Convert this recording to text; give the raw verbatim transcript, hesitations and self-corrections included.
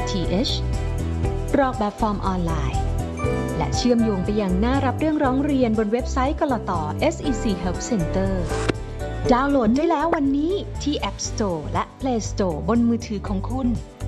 th กรอกแบบฟอร์มออนไลน์และเชื่อมโยงไปยังหน้ารับเรื่องร้องเรียนบนเว็บไซต์กลต เอส อี ซี Help Center ดาวน์โหลดได้แล้ววันนี้ที่ App Store และ Play Store บนมือถือของคุณ